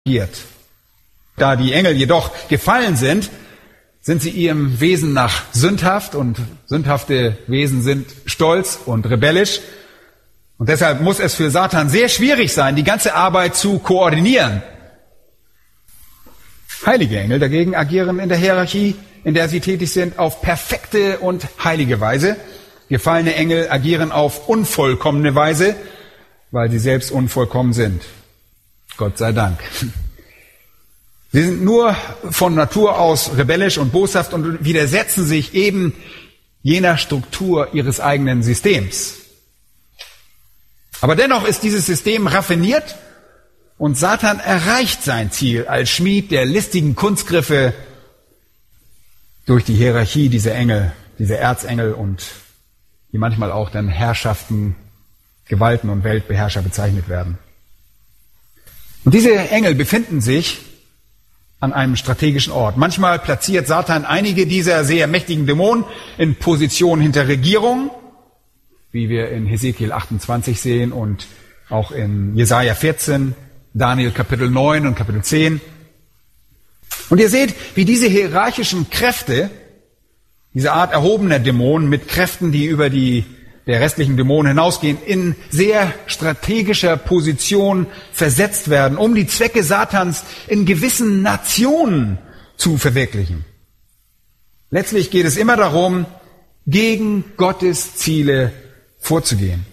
agiert. Da die Engel jedoch gefallen sind sie ihrem Wesen nach sündhaft und sündhafte Wesen sind stolz und rebellisch. Und deshalb muss es für Satan sehr schwierig sein, die ganze Arbeit zu koordinieren. Heilige Engel dagegen agieren in der Hierarchie, in der sie tätig sind, auf perfekte und heilige Weise. Gefallene Engel agieren auf unvollkommene Weise, weil sie selbst unvollkommen sind. Gott sei Dank. Sie sind nur von Natur aus rebellisch und boshaft und widersetzen sich eben jener Struktur ihres eigenen Systems. Aber dennoch ist dieses System raffiniert und Satan erreicht sein Ziel als Schmied der listigen Kunstgriffe durch die Hierarchie dieser Engel, dieser Erzengel und die manchmal auch dann Herrschaften, Gewalten und Weltbeherrscher bezeichnet werden. Und diese Engel befinden sich an einem strategischen Ort. Manchmal platziert Satan einige dieser sehr mächtigen Dämonen in Positionen hinter Regierungen, wie wir in Hesekiel 28 sehen und auch in Jesaja 14, Daniel Kapitel 9 und Kapitel 10. Und ihr seht, wie diese hierarchischen Kräfte, diese Art erhobener Dämonen mit Kräften, die über die der restlichen Dämonen hinausgehen, in sehr strategischer Position versetzt werden, um die Zwecke Satans in gewissen Nationen zu verwirklichen. Letztlich geht es immer darum, gegen Gottes Ziele vorzugehen.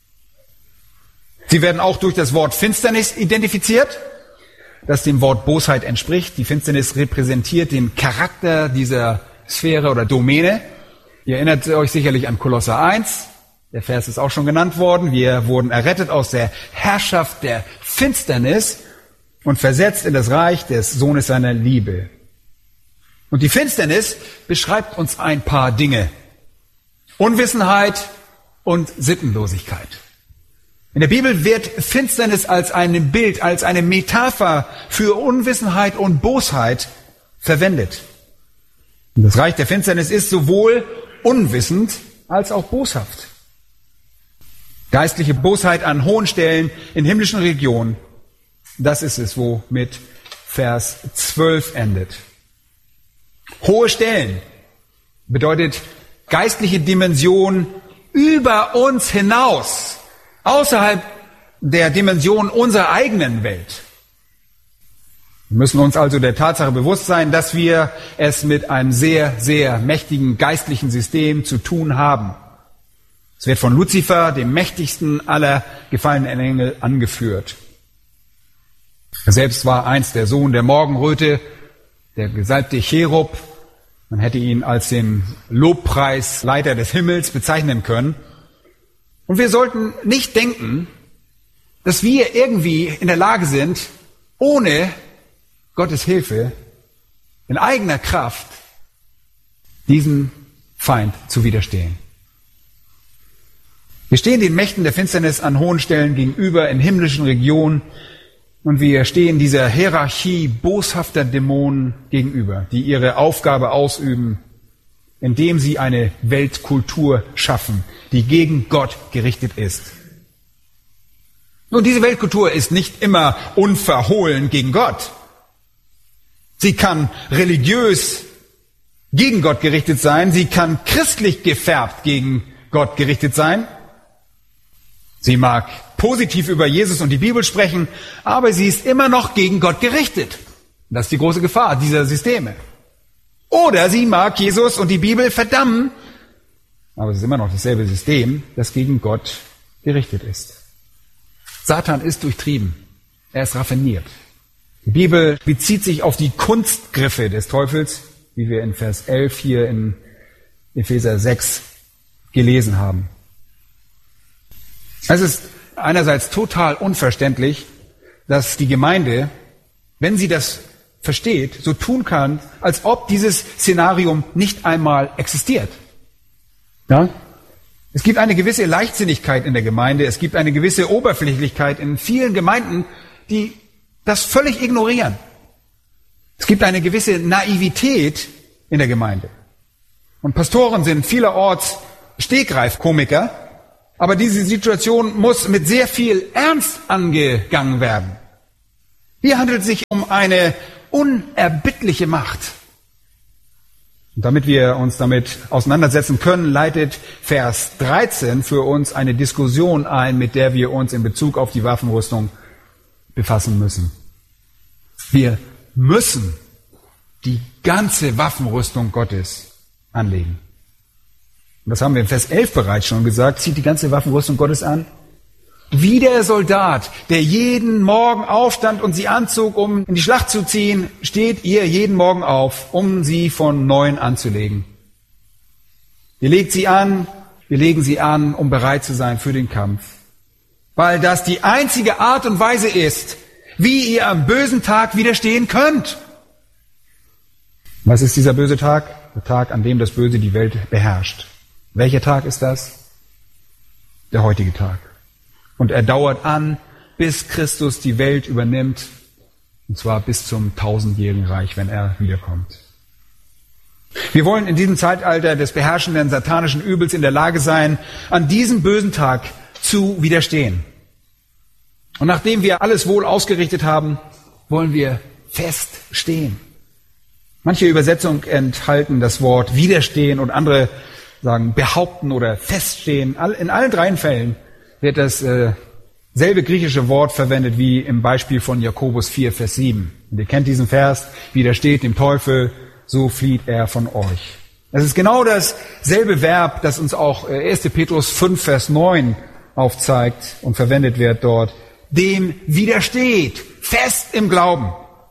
Sie werden auch durch das Wort Finsternis identifiziert, das dem Wort Bosheit entspricht. Die Finsternis repräsentiert den Charakter dieser Sphäre oder Domäne. Ihr erinnert euch sicherlich an Kolosser 1. Der Vers ist auch schon genannt worden. Wir wurden errettet aus der Herrschaft der Finsternis und versetzt in das Reich des Sohnes seiner Liebe. Und die Finsternis beschreibt uns ein paar Dinge. Unwissenheit und Sittenlosigkeit. In der Bibel wird Finsternis als ein Bild, als eine Metapher für Unwissenheit und Bosheit verwendet. Und das Reich der Finsternis ist sowohl unwissend als auch boshaft. Geistliche Bosheit an hohen Stellen in himmlischen Regionen, das ist es, womit Vers 12 endet. Hohe Stellen bedeutet geistliche Dimension über uns hinaus, außerhalb der Dimension unserer eigenen Welt. Wir müssen uns also der Tatsache bewusst sein, dass wir es mit einem sehr, sehr mächtigen geistlichen System zu tun haben. Es wird von Luzifer, dem mächtigsten aller gefallenen Engel, angeführt. Er selbst war einst der Sohn der Morgenröte, der gesalbte Cherub. Man hätte ihn als den Lobpreisleiter des Himmels bezeichnen können. Und wir sollten nicht denken, dass wir irgendwie in der Lage sind, ohne Gottes Hilfe, in eigener Kraft, diesem Feind zu widerstehen. Wir stehen den Mächten der Finsternis an hohen Stellen gegenüber in himmlischen Regionen und wir stehen dieser Hierarchie boshafter Dämonen gegenüber, die ihre Aufgabe ausüben, indem sie eine Weltkultur schaffen, die gegen Gott gerichtet ist. Und diese Weltkultur ist nicht immer unverhohlen gegen Gott. Sie kann religiös gegen Gott gerichtet sein, sie kann christlich gefärbt gegen Gott gerichtet sein. Sie mag positiv über Jesus und die Bibel sprechen, aber sie ist immer noch gegen Gott gerichtet. Das ist die große Gefahr dieser Systeme. Oder sie mag Jesus und die Bibel verdammen, aber es ist immer noch dasselbe System, das gegen Gott gerichtet ist. Satan ist durchtrieben, er ist raffiniert. Die Bibel bezieht sich auf die Kunstgriffe des Teufels, wie wir in Vers 11 hier in Epheser 6 gelesen haben. Es ist einerseits total unverständlich, dass die Gemeinde, wenn sie das versteht, so tun kann, als ob dieses Szenarium nicht einmal existiert. Ja? Es gibt eine gewisse Leichtsinnigkeit in der Gemeinde, es gibt eine gewisse Oberflächlichkeit in vielen Gemeinden, die das völlig ignorieren. Es gibt eine gewisse Naivität in der Gemeinde. Und Pastoren sind vielerorts Stegreifkomiker, aber diese Situation muss mit sehr viel Ernst angegangen werden. Hier handelt es sich um eine unerbittliche Macht. Und damit wir uns damit auseinandersetzen können, leitet Vers 13 für uns eine Diskussion ein, mit der wir uns in Bezug auf die Waffenrüstung befassen müssen. Wir müssen die ganze Waffenrüstung Gottes anlegen. Und das haben wir in Vers 11 bereits schon gesagt. Zieht die ganze Waffenrüstung Gottes an. Wie der Soldat, der jeden Morgen aufstand und sie anzog, um in die Schlacht zu ziehen, steht ihr jeden Morgen auf, um sie von Neuem anzulegen. Ihr legt sie an, wir legen sie an, um bereit zu sein für den Kampf. Weil das die einzige Art und Weise ist, wie ihr am bösen Tag widerstehen könnt. Was ist dieser böse Tag? Der Tag, an dem das Böse die Welt beherrscht. Welcher Tag ist das? Der heutige Tag. Und er dauert an, bis Christus die Welt übernimmt, und zwar bis zum 1000-jährigen Reich, wenn er wiederkommt. Wir wollen in diesem Zeitalter des beherrschenden satanischen Übels in der Lage sein, an diesem bösen Tag zu widerstehen. Und nachdem wir alles wohl ausgerichtet haben, wollen wir feststehen. Manche Übersetzungen enthalten das Wort widerstehen und andere sagen behaupten oder feststehen. In allen drei Fällen wird das selbe griechische Wort verwendet wie im Beispiel von Jakobus 4, Vers 7. Und ihr kennt diesen Vers, widersteht dem Teufel, so flieht er von euch. Es ist genau dasselbe Verb, das uns auch 1. Petrus 5, Vers 9 aufzeigt und verwendet wird dort. Dem widersteht, fest im Glauben.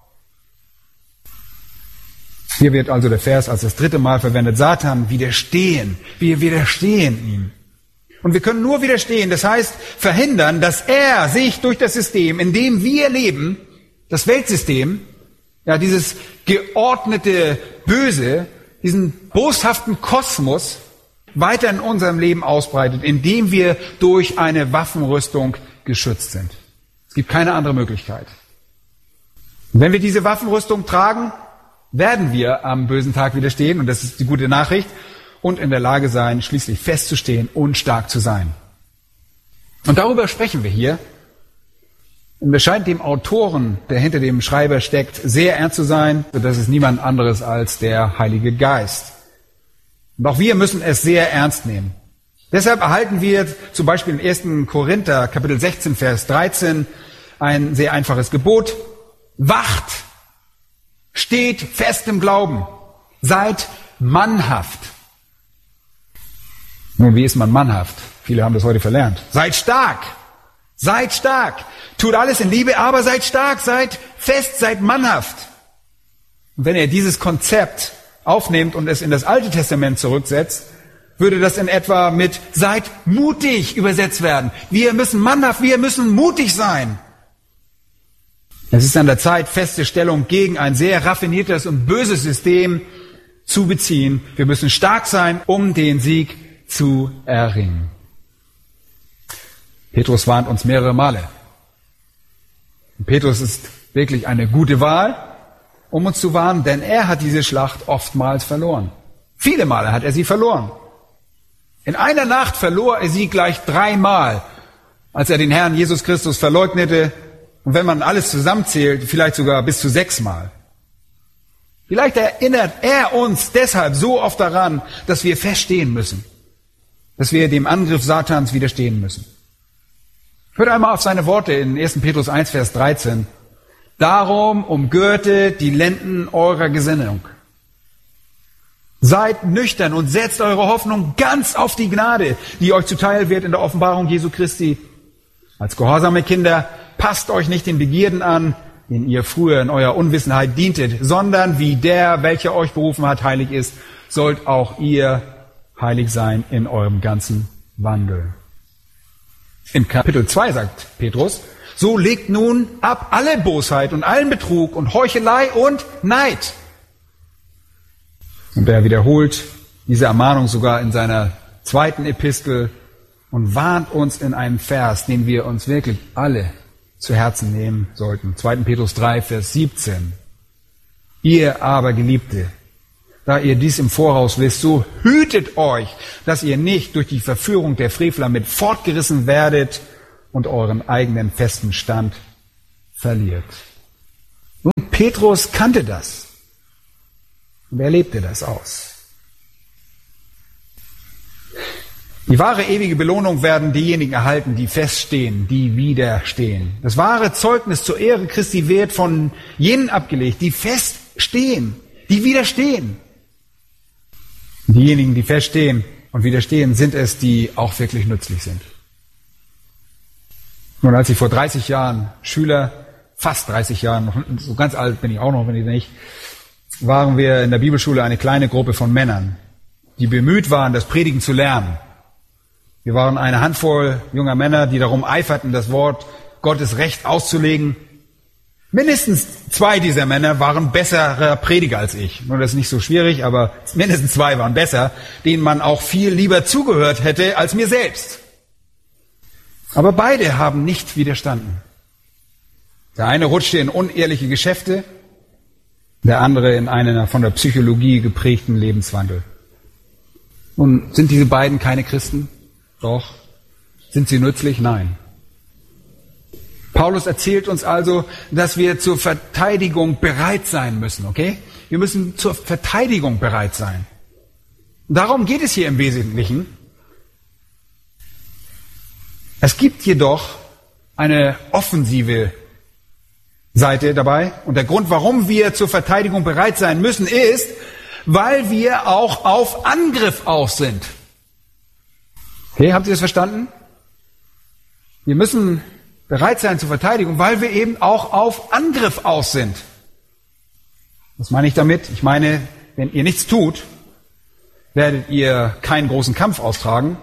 Hier wird also der Vers als das dritte Mal verwendet. Satan widerstehen. Wir widerstehen ihm. Und wir können nur widerstehen, das heißt verhindern, dass er sich durch das System, in dem wir leben, das Weltsystem, ja, dieses geordnete Böse, diesen boshaften Kosmos weiter in unserem Leben ausbreitet, indem wir durch eine Waffenrüstung geschützt sind. Es gibt keine andere Möglichkeit. Und wenn wir diese Waffenrüstung tragen, werden wir am bösen Tag widerstehen, und das ist die gute Nachricht, und in der Lage sein, schließlich festzustehen und stark zu sein. Und darüber sprechen wir hier. Und es scheint dem Autoren, der hinter dem Schreiber steckt, sehr ernst zu sein. Das ist niemand anderes als der Heilige Geist. Und auch wir müssen es sehr ernst nehmen. Deshalb erhalten wir zum Beispiel in 1. Korinther, Kapitel 16, Vers 13, ein sehr einfaches Gebot. Wacht! Steht fest im Glauben! Seid mannhaft! Nun, wie ist man mannhaft? Viele haben das heute verlernt. Seid stark! Seid stark! Tut alles in Liebe, aber seid stark, seid fest, seid mannhaft! Und wenn ihr dieses Konzept aufnehmt und es in das Alte Testament zurücksetzt, würde das in etwa mit seid mutig übersetzt werden. Wir müssen mannhaft, wir müssen mutig sein. Es ist an der Zeit, feste Stellung gegen ein sehr raffiniertes und böses System zu beziehen. Wir müssen stark sein, um den Sieg zu erringen. Petrus warnt uns mehrere Male. Und Petrus ist wirklich eine gute Wahl, um uns zu warnen, denn er hat diese Schlacht oftmals verloren. Viele Male hat er sie verloren. In einer Nacht verlor er sie gleich 3-mal, als er den Herrn Jesus Christus verleugnete. Und wenn man alles zusammenzählt, vielleicht sogar bis zu 6-mal. Vielleicht erinnert er uns deshalb so oft daran, dass wir feststehen müssen. Dass wir dem Angriff Satans widerstehen müssen. Hört einmal auf seine Worte in 1. Petrus 1, Vers 13. Darum umgürtet die Lenden eurer Gesinnung. Seid nüchtern und setzt eure Hoffnung ganz auf die Gnade, die euch zuteil wird in der Offenbarung Jesu Christi. Als gehorsame Kinder passt euch nicht den Begierden an, denen ihr früher in eurer Unwissenheit dientet, sondern wie der, welcher euch berufen hat, heilig ist, sollt auch ihr heilig sein in eurem ganzen Wandel. In Kapitel 2 sagt Petrus, so legt nun ab alle Bosheit und allen Betrug und Heuchelei und Neid. Und er wiederholt diese Ermahnung sogar in seiner 2. Epistel und warnt uns in einem Vers, den wir uns wirklich alle zu Herzen nehmen sollten. 2. Petrus 3, Vers 17. Ihr aber, Geliebte, da ihr dies im Voraus wisst, so hütet euch, dass ihr nicht durch die Verführung der Frevler mit fortgerissen werdet und euren eigenen festen Stand verliert. Petrus kannte das. Und er lebte das aus. Die wahre ewige Belohnung werden diejenigen erhalten, die feststehen, die widerstehen. Das wahre Zeugnis zur Ehre Christi wird von jenen abgelegt, die feststehen, die widerstehen. Diejenigen, die feststehen und widerstehen, sind es, die auch wirklich nützlich sind. Nun, als ich vor 30 Jahren Schüler, fast 30 Jahren, so ganz alt bin ich auch noch, wenn ich nicht, waren wir in der Bibelschule eine kleine Gruppe von Männern, die bemüht waren, das Predigen zu lernen. Wir waren eine Handvoll junger Männer, die darum eiferten, das Wort Gottes recht auszulegen. Mindestens 2 dieser Männer waren bessere Prediger als ich. Nun, das ist nicht so schwierig, aber mindestens 2 waren besser, denen man auch viel lieber zugehört hätte als mir selbst. Aber beide haben nicht widerstanden. Der eine rutschte in unehrliche Geschäfte, der andere in einen von der Psychologie geprägten Lebenswandel. Nun, sind diese beiden keine Christen? Doch. Sind sie nützlich? Nein. Paulus erzählt uns also, dass wir zur Verteidigung bereit sein müssen, okay? Wir müssen zur Verteidigung bereit sein. Darum geht es hier im Wesentlichen. Es gibt jedoch eine offensive Seite dabei. Und der Grund, warum wir zur Verteidigung bereit sein müssen, ist, weil wir auch auf Angriff aus sind. Okay, habt ihr das verstanden? Wir müssen bereit sein zur Verteidigung, weil wir eben auch auf Angriff aus sind. Was meine ich damit? Ich meine, wenn ihr nichts tut, werdet ihr keinen großen Kampf austragen.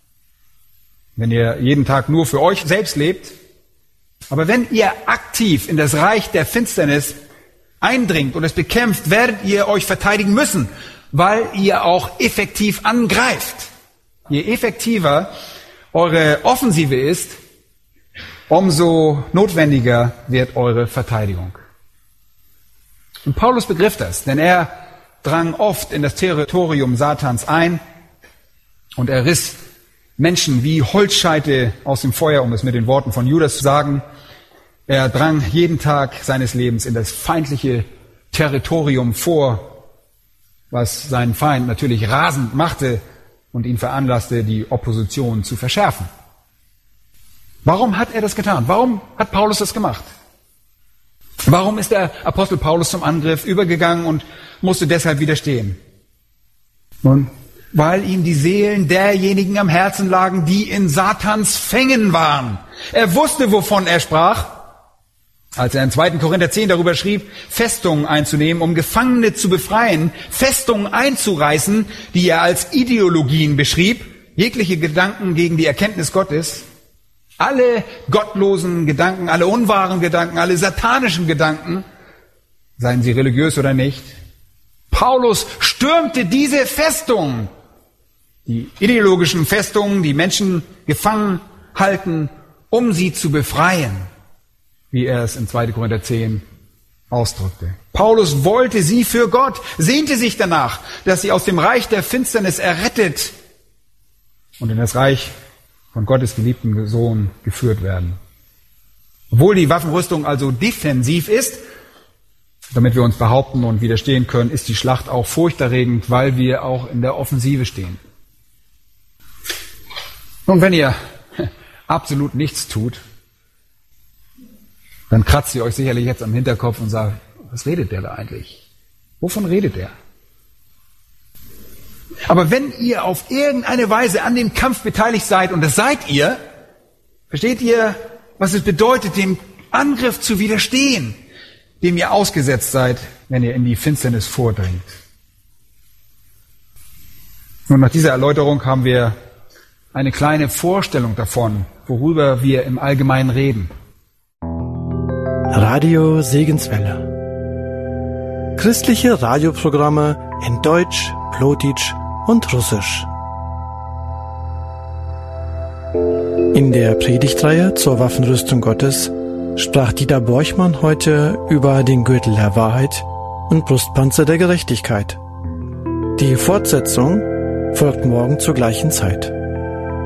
Wenn ihr jeden Tag nur für euch selbst lebt. Aber wenn ihr aktiv in das Reich der Finsternis eindringt und es bekämpft, werdet ihr euch verteidigen müssen, weil ihr auch effektiv angreift. Je effektiver eure Offensive ist, umso notwendiger wird eure Verteidigung. Und Paulus begriff das, denn er drang oft in das Territorium Satans ein und er riss Menschen wie Holzscheite aus dem Feuer, um es mit den Worten von Judas zu sagen. Er drang jeden Tag seines Lebens in das feindliche Territorium vor, was seinen Feind natürlich rasend machte und ihn veranlasste, die Opposition zu verschärfen. Warum hat er das getan? Warum hat Paulus das gemacht? Warum ist der Apostel Paulus zum Angriff übergegangen und musste deshalb widerstehen? Nun, weil ihm die Seelen derjenigen am Herzen lagen, die in Satans Fängen waren. Er wusste, wovon er sprach, als er in 2. Korinther 10 darüber schrieb, Festungen einzunehmen, um Gefangene zu befreien, Festungen einzureißen, die er als Ideologien beschrieb, jegliche Gedanken gegen die Erkenntnis Gottes, alle gottlosen Gedanken, alle unwahren Gedanken, alle satanischen Gedanken, seien sie religiös oder nicht. Paulus stürmte diese Festungen, die ideologischen Festungen, die Menschen gefangen halten, um sie zu befreien, wie er es in 2. Korinther 10 ausdrückte. Paulus wollte sie für Gott, sehnte sich danach, dass sie aus dem Reich der Finsternis errettet und in das Reich von Gottes geliebten Sohn geführt werden. Obwohl die Waffenrüstung also defensiv ist, damit wir uns behaupten und widerstehen können, ist die Schlacht auch furchterregend, weil wir auch in der Offensive stehen. Nun, wenn ihr absolut nichts tut, dann kratzt ihr euch sicherlich jetzt am Hinterkopf und sagt, was redet der da eigentlich? Wovon redet er? Aber wenn ihr auf irgendeine Weise an dem Kampf beteiligt seid, und das seid ihr, versteht ihr, was es bedeutet, dem Angriff zu widerstehen, dem ihr ausgesetzt seid, wenn ihr in die Finsternis vordringt. Nun, nach dieser Erläuterung haben wir eine kleine Vorstellung davon, worüber wir im Allgemeinen reden. Radio Segenswelle. Christliche Radioprogramme in Deutsch, Plotitsch und Russisch. In der Predigtreihe zur Waffenrüstung Gottes sprach Dieter Borchmann heute über den Gürtel der Wahrheit und Brustpanzer der Gerechtigkeit. Die Fortsetzung folgt morgen zur gleichen Zeit.